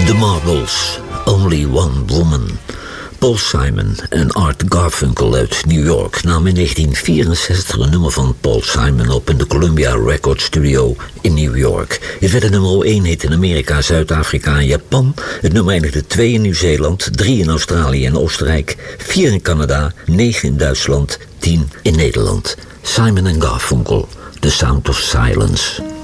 The Marbles, Only One Woman. Paul Simon en Art Garfunkel uit New York namen in 1964 een nummer van Paul Simon op in de Columbia Record Studio in New York. Het werd een nummer 1 hit in Amerika, Zuid-Afrika en Japan. Het nummer eindigde 2 in Nieuw-Zeeland, 3 in Australië en Oostenrijk, 4 in Canada, 9 in Duitsland, 10 in Nederland. Simon en Garfunkel, The Sound of Silence.